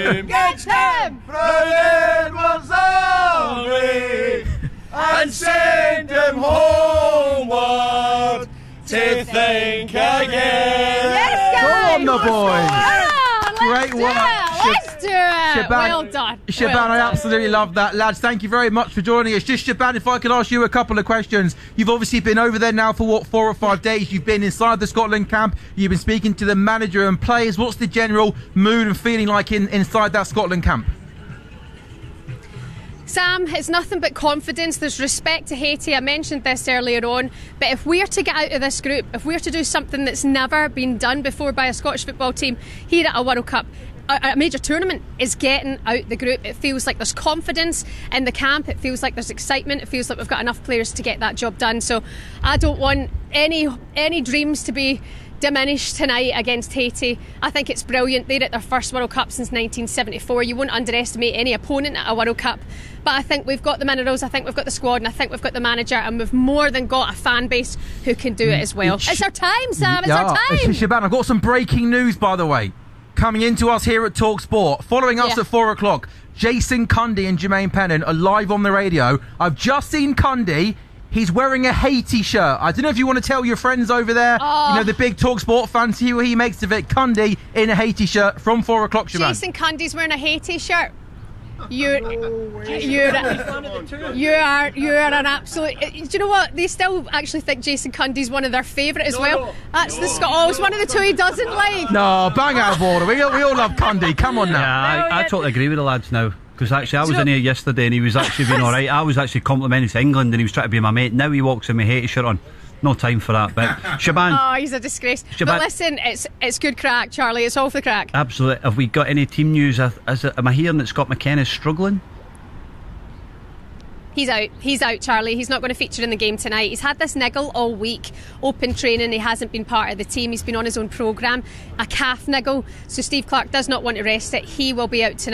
him! Catch him! From Edward's army and send him homeward to think again. Yes, Go on, the boys. Great work. Let's do it. Well done. Shaban, Well I done. absolutely love that. Lads, thank you very much for joining us. Just, Shaban, if I could ask you a couple of questions. You've obviously been over there now for, 4 or 5 days. You've been inside the Scotland camp. You've been speaking to the manager and players. What's the general mood and feeling like inside that Scotland camp? Sam, it's nothing but confidence. There's respect to Haiti. I mentioned this earlier on. But if we're to get out of this group, if we're to do something that's never been done before by a Scottish football team here at a World Cup, a major tournament, is getting out the group. It feels like there's confidence in the camp. It feels like there's excitement. It feels like we've got enough players to get that job done. So I don't want any dreams to be diminished tonight against Haiti. I think it's brilliant. They're at their first World Cup since 1974. You won't underestimate any opponent at a World Cup. But I think we've got the minerals, I think we've got the squad, and I think we've got the manager, and we've more than got a fan base who can do it as well. It's our time, Sam. It's our time. Shaban, I've got some breaking news, by the way, coming into us here at Talk Sport. Following us at 4 o'clock, Jason Cundy and Jermaine Pennant are live on the radio. I've just seen Cundy. He's wearing a Haiti shirt. I don't know if you want to tell your friends over there, you know, the big Talk Sport fans, see what he makes of it. Cundy in a Haiti shirt from 4 o'clock, Shaban. Jason Cundy's wearing a Haiti shirt. You're an absolute. Do you know what? They still actually think Jason Cundy's one of their favourite as well. That's the Scot. Oh, it's one of the two he doesn't like. No, bang out of order. We all love Cundy. Come on now. Yeah, I totally agree with the lads now. Because actually, I was in here yesterday and he was actually being alright. I was actually complimenting to England and he was trying to be my mate. Now he walks in with Haiti shirt on. No time for that. But Shaban. Oh, he's a disgrace. But listen, it's good crack, Charlie. It's all for the crack. Absolutely. Have we got any team news? Am I hearing that Scott McKenna's struggling? He's out, Charlie. He's not going to feature in the game tonight. He's had this niggle all week, open training. He hasn't been part of the team. He's been on his own programme, a calf niggle. So Steve Clarke does not want to rest it. He will be out tonight.